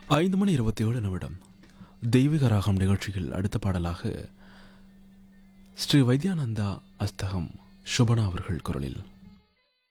5:27 தெய்வீக ராகம் நிகழ்ச்சியில் அடுத்த பாடலாக ஸ்ரீ வைத்யானந்தா அஸ்தகம் சுபனா அவர்கள் குரலில்